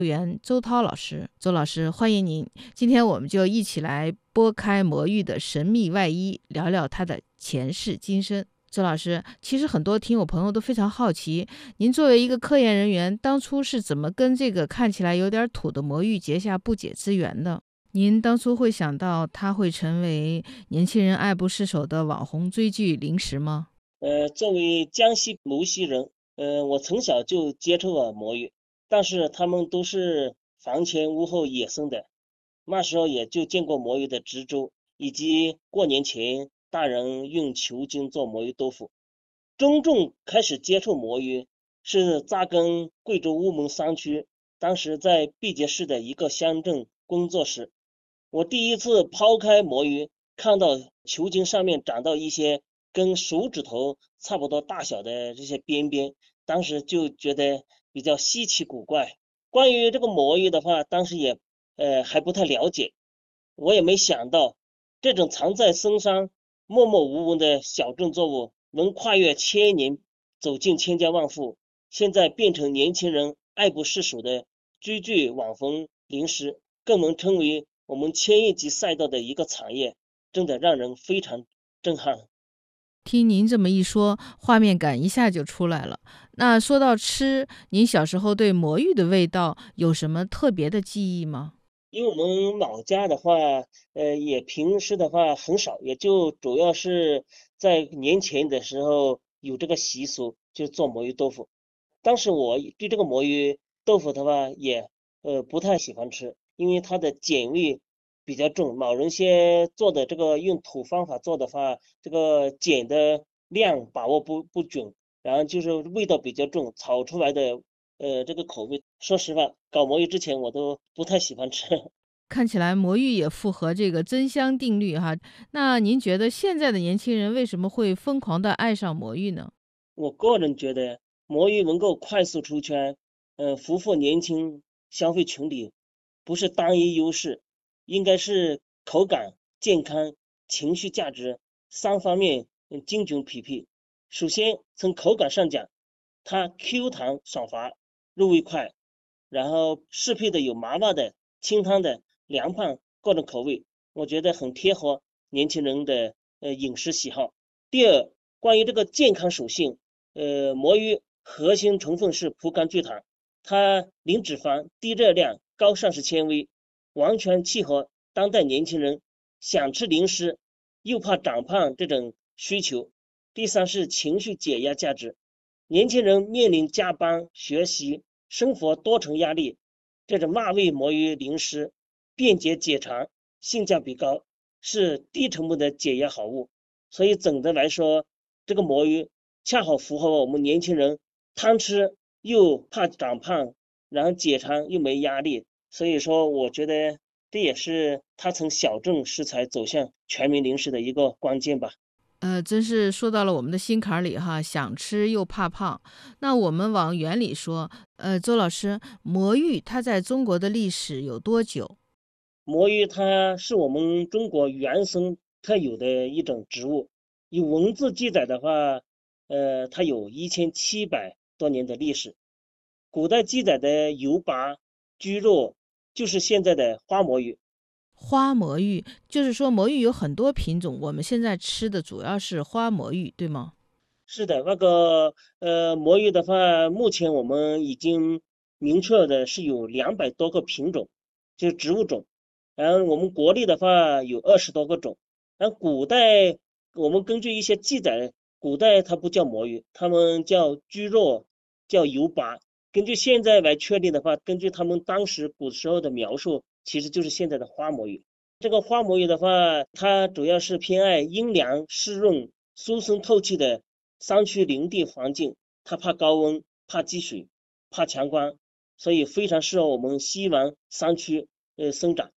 员周涛老师。周老师，欢迎您。今天我们就一起来拨开魔芋的神秘外衣，聊聊它的前世今生。周老师，其实很多听友朋友都非常好奇，您作为一个科研人员，当初是怎么跟这个看起来有点土的魔芋结下不解之缘的？您当初会想到它会成为年轻人爱不释手的网红追剧零食吗？ 作为江西无锡人，我从小就接触了魔芋，但是它们都是房前屋后野生的，那时候也就见过魔芋的植株，以及过年前大人用球茎做魔芋豆腐。真正开始接触魔芋是扎根贵州乌蒙山区，当时在毕节市的一个乡镇工作时，我第一次抛开魔芋，看到球茎上面长到一些跟手指头差不多大小的这些边边，当时就觉得比较稀奇古怪。关于这个魔芋的话，当时也还不太了解，我也没想到这种藏在深山默默无闻的小众作物，能跨越千年，走进千家万户，现在变成年轻人爱不释手的追剧网红零食，更能成为我们千亿级赛道的一个产业，真的让人非常震撼。 听您这么一说，画面感一下就出来了。那说到吃，您小时候对魔芋的味道有什么特别的记忆吗？ 因为我们老家的话，也平时的话很少，也就主要是在年前的时候有这个习俗，就做魔芋豆腐。当时我对这个魔芋豆腐的话也不太喜欢吃，因为它的碱味比较重。老人些做的这个用土方法做的话，这个碱的量把握不准，然后就是味道比较重，炒出来的这个口味，说实话，搞魔芋之前我都不太喜欢吃。 看起来魔芋也符合这个增香定律哈。那您觉得现在的年轻人为什么会疯狂的爱上魔芋呢？ 我个人觉得魔芋能够快速出圈，俘获年轻消费群体，不是单一优势，应该是口感、健康、情绪价值三方面精准匹配。首先从口感上讲，它 Q 弹爽滑，入味快，然后适配的有麻辣的、清汤的、凉拌各种口味，我觉得很贴合年轻人的饮食喜好。第二，关于这个健康属性，魔芋核心成分是葡甘聚糖，它零脂肪、低热量、高膳食纤维，完全契合当代年轻人想吃零食又怕长胖这种需求。第三是情绪解压价值，年轻人面临加班、学习、生活多重压力，这种辣味魔芋零食便捷解馋，性价比高，是低成本的解压好物。所以总的来说，这个魔芋恰好符合我们年轻人贪吃又怕长胖，然后解馋又没压力。所以说，我觉得这也是它从小众食材走向全民零食的一个关键吧。 真是说到了我们的心坎儿里哈，想吃又怕胖。那我们往远里说，周老师，魔芋它在中国的历史有多久？ 魔芋它是我们中国原生特有的一种植物，有文字记载的话，它有1700多年的历史。古代记载的油拔、居弱，就是现在的花魔芋。 花魔芋，就是说魔芋有很多品种，我们现在吃的主要是花魔芋，对吗？ 是的，那个魔芋的话，目前我们已经明确的是有200多个品种，就是植物种。然后我们国内的话有20多个种。然后古代我们根据一些记载，古代它不叫魔芋，他们叫居若，叫油拔。根据现在来确定的话，根据他们当时古时候的描述，其实就是现在的花魔芋。这个花魔芋的话，它主要是偏爱阴凉湿润、疏松透气的山区林地环境，它怕高温、怕积水、怕强光，所以非常适合我们西南山区生长。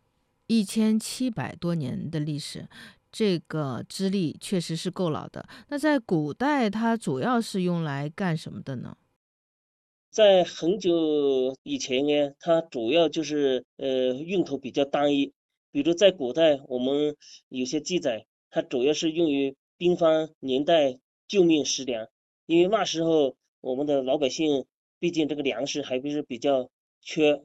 1700多年的历史，这个资历确实是够老的。那在古代，它主要是用来干什么的呢？ 在很久以前呢，它主要就是用途比较单一，比如在古代我们有些记载，它主要是用于兵荒年代救命食粮，因为那时候我们的老百姓毕竟这个粮食还不是比较缺